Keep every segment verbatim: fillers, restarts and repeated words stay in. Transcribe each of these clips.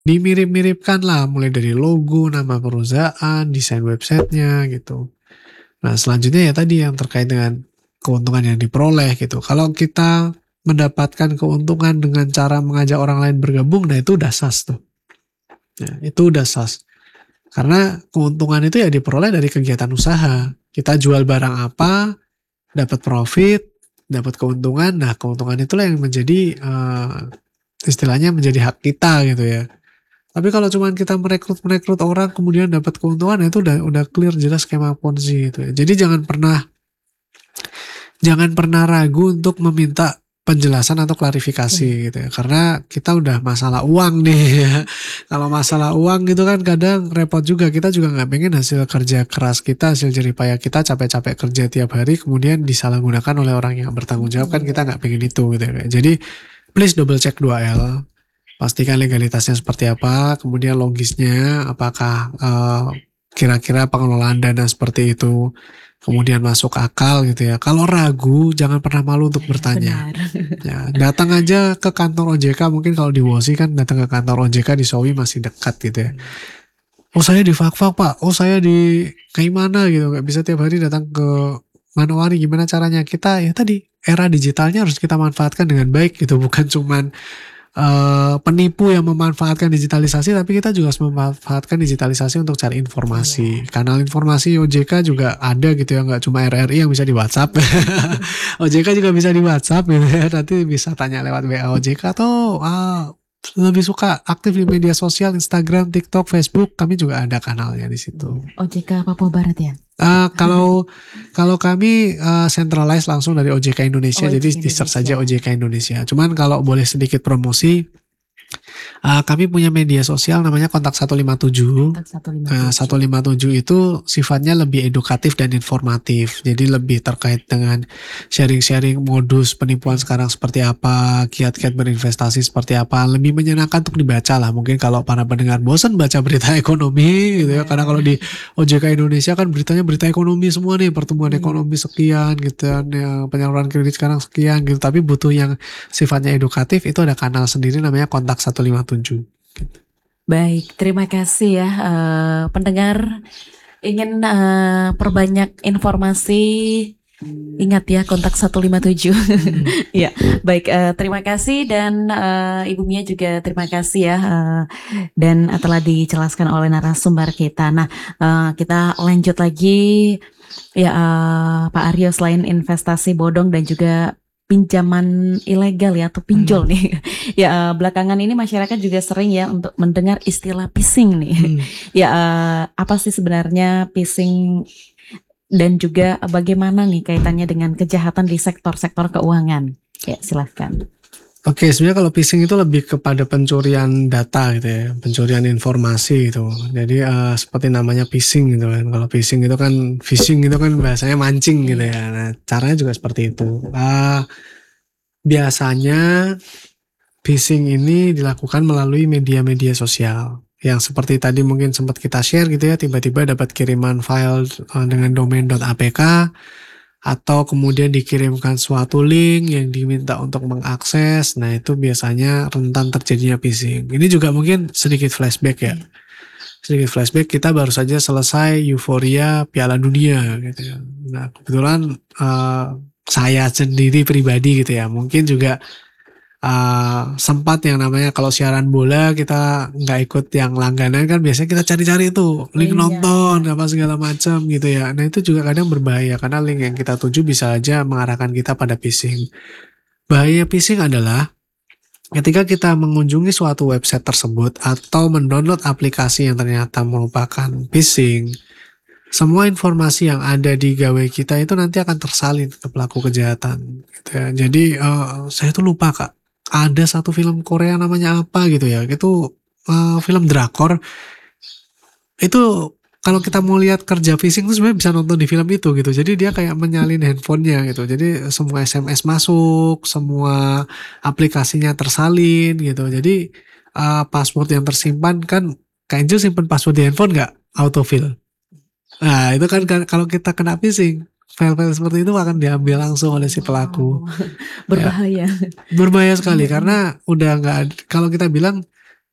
dimirip-miripkan lah, mulai dari logo, nama perusahaan, desain websitenya gitu. Nah selanjutnya ya tadi yang terkait dengan keuntungan yang diperoleh gitu. Kalau kita mendapatkan keuntungan dengan cara mengajak orang lain bergabung, nah itu udah sas tuh. Ya, itu udah sas. Karena keuntungan itu ya diperoleh dari kegiatan usaha. Kita jual barang apa, dapat profit, dapat keuntungan. Nah keuntungan itulah yang menjadi uh, istilahnya menjadi hak kita gitu ya. Tapi kalau cuman kita merekrut-merekrut orang kemudian dapat keuntungan, itu udah udah clear jelas skema Ponzi gitu ya. Jadi jangan pernah jangan pernah ragu untuk meminta penjelasan atau klarifikasi Iya. gitu ya. Karena kita udah masalah uang nih ya. Kalau masalah uang gitu kan kadang repot juga. Kita juga nggak pengen hasil kerja keras kita, hasil jerih payah kita capek-capek kerja tiap hari kemudian disalahgunakan oleh orang yang bertanggung jawab, kan kita Iya. nggak pengen itu gitu ya. Jadi please double check dua L. Pastikan legalitasnya seperti apa, kemudian logisnya, apakah uh, kira-kira pengelolaan dana seperti itu, kemudian masuk akal gitu ya. Kalau ragu, jangan pernah malu untuk bertanya. Benar. Ya, datang aja ke kantor O J K, mungkin kalau di Wosi kan datang ke kantor O J K di Sawi masih dekat gitu ya. Oh saya di Fakfak pak, oh saya di kayak mana gitu, nggak bisa tiap hari datang ke Manowari, gimana caranya? Kita ya tadi, era digitalnya harus kita manfaatkan dengan baik gitu, bukan cuman Uh, penipu yang memanfaatkan digitalisasi, tapi kita juga harus memanfaatkan digitalisasi untuk cari informasi. Iya. Kanal informasi O J K juga ada gitu ya, nggak cuma R R I yang bisa di WhatsApp. O J K juga bisa di WhatsApp gitu ya. Nanti bisa tanya lewat W A O J K atau uh, lebih suka aktif di media sosial, Instagram, TikTok, Facebook. Kami juga ada kanalnya di situ. O J K Papua Barat ya? Uh, kalau kalau kami uh, centralize langsung dari O J K Indonesia, Oh, jadi Indonesia. di search saja O J K Indonesia. Cuman kalau boleh sedikit promosi, uh, kami punya media sosial namanya Kontak satu lima tujuh. Kontak satu lima tujuh. Uh, satu lima tujuh itu sifatnya lebih edukatif dan informatif. Jadi lebih terkait dengan sharing-sharing modus penipuan sekarang seperti apa, kiat-kiat berinvestasi seperti apa, lebih menyenangkan untuk dibaca lah. Mungkin kalau para pendengar bosan baca berita ekonomi gitu ya, karena kalau di O J K Indonesia kan beritanya berita ekonomi semua nih, pertumbuhan Iya. ekonomi sekian gitu kan, ya, penyaluran kredit sekarang sekian gitu. Tapi butuh yang sifatnya edukatif, itu ada kanal sendiri namanya Kontak satu lima tujuh. Gitu. Baik, terima kasih ya uh, pendengar. Ingin uh, perbanyak informasi, ingat ya Kontak satu lima tujuh. Hmm. Ya, baik, uh, terima kasih dan uh, Ibu Mia juga terima kasih ya uh, dan uh, telah dijelaskan oleh narasumber kita. Nah, uh, kita lanjut lagi ya uh, Pak Aryo, selain investasi bodong dan juga pinjaman ilegal ya atau pinjol hmm. nih ya, uh, belakangan ini masyarakat juga sering ya untuk mendengar istilah phishing nih. Hmm. Ya uh, apa sih sebenarnya phishing dan juga bagaimana nih kaitannya dengan kejahatan di sektor-sektor keuangan? Ya silahkan. Oke, sebenarnya kalau phishing itu lebih kepada pencurian data gitu ya, pencurian informasi gitu. Jadi uh, seperti namanya phishing gitu kan. Kalau phishing itu kan, phishing itu kan bahasanya mancing gitu ya. Nah, caranya juga seperti itu. Uh, biasanya phishing ini dilakukan melalui media-media sosial. Yang seperti tadi mungkin sempat kita share gitu ya, tiba-tiba dapat kiriman file uh, dengan domain .apk, atau kemudian dikirimkan suatu link yang diminta untuk mengakses. Nah itu biasanya rentan terjadinya phishing. Ini juga mungkin sedikit flashback ya. Sedikit flashback, kita baru saja selesai euforia Piala Dunia gitu ya. Nah kebetulan uh, saya sendiri pribadi gitu ya, mungkin juga Uh, sempat yang namanya kalau siaran bola kita nggak ikut yang langganan kan, biasanya kita cari-cari tuh link iya, nonton iya. apa segala macam gitu ya. Nah itu juga kadang berbahaya karena link yang kita tuju bisa aja mengarahkan kita pada phishing. Bahaya phishing adalah ketika kita mengunjungi suatu website tersebut atau mendownload aplikasi yang ternyata merupakan phishing, semua informasi yang ada di gawai kita itu nanti akan tersalin ke pelaku kejahatan gitu ya. Jadi uh, saya tuh lupa Kak, ada satu film Korea namanya apa gitu ya, itu uh, film drakor. Itu kalau kita mau lihat kerja phishing itu sebenarnya bisa nonton di film itu gitu. Jadi dia kayak menyalin handphonenya gitu. Jadi semua S M S masuk, semua aplikasinya tersalin gitu. Jadi uh, password yang tersimpan kan, Kak Angel simpan password di handphone nggak autofill. Nah itu kan kalau kita kena phishing, file-file seperti itu akan diambil langsung oleh si pelaku. Wow. Berbahaya. Ya, berbahaya sekali karena udah nggak, kalau kita bilang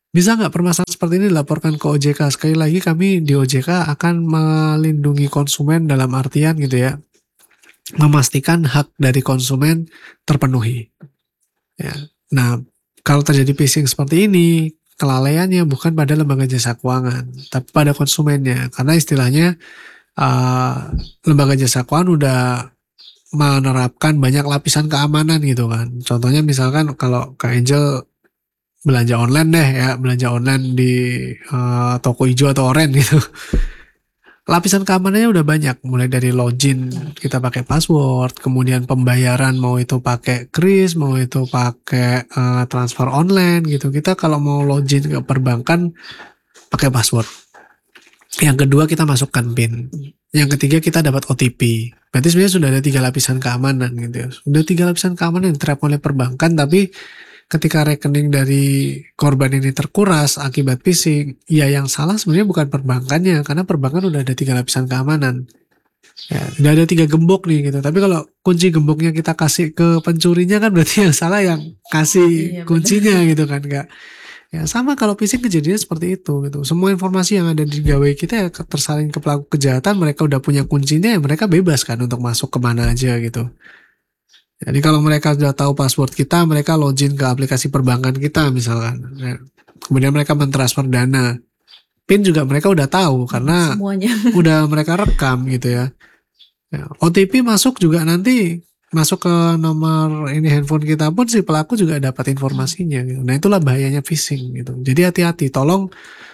Bisa nggak permasalahan seperti ini dilaporkan ke O J K? Sekali lagi kami di O J K akan melindungi konsumen dalam artian gitu ya, memastikan hak dari konsumen terpenuhi. Ya. Nah, kalau terjadi phishing seperti ini, kelalaiannya bukan pada lembaga jasa keuangan, tapi pada konsumennya. Karena istilahnya uh, lembaga jasa keuangan udah menerapkan banyak lapisan keamanan gitu kan. Contohnya misalkan kalau Kak Angel belanja online deh ya, belanja online di uh, toko hijau atau oranye gitu. Lapisan keamanannya udah banyak, mulai dari login kita pakai password, kemudian pembayaran mau itu pakai kris, mau itu pakai uh, transfer online gitu. Kita kalau mau login ke perbankan pakai password. Yang kedua kita masukkan PIN. Yang ketiga kita dapat O T P. Berarti sebenarnya sudah ada tiga lapisan keamanan gitu ya. Sudah tiga lapisan keamanan yang diterapkan oleh perbankan, tapi ketika rekening dari korban ini terkuras akibat phishing, ya yang salah sebenarnya bukan perbankannya, karena perbankan udah ada tiga lapisan keamanan. Ya, udah ada tiga gembok nih gitu. Tapi kalau kunci gemboknya kita kasih ke pencurinya kan berarti yang salah yang kasih Iya, kuncinya benar. gitu kan, Kak. Ya sama kalau phishing kejadiannya seperti itu gitu. Semua informasi yang ada di gawai kita ya tersalin ke pelaku kejahatan, mereka udah punya kuncinya ya mereka bebas kan untuk masuk kemana aja gitu. Jadi kalau mereka sudah tahu password kita, mereka login ke aplikasi perbankan kita misalkan. Ya. Kemudian mereka mentransfer dana. PIN juga mereka udah tahu karena Semuanya. udah mereka rekam gitu ya. Ya, O T P masuk juga nanti masuk ke nomor ini handphone kita pun si pelaku juga dapat informasinya gitu. Nah itulah bahayanya phishing gitu. Jadi hati-hati, tolong